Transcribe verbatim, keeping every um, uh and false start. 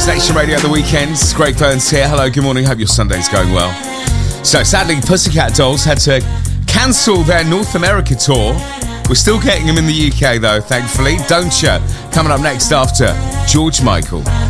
Nation Radio at the weekends. Greg Burns here. Hello, good morning. Hope your Sunday's going well. So, sadly, Pussycat Dolls had to cancel their North America tour. We're still getting them in the U K, though, thankfully. Don't you? Coming up next after George Michael.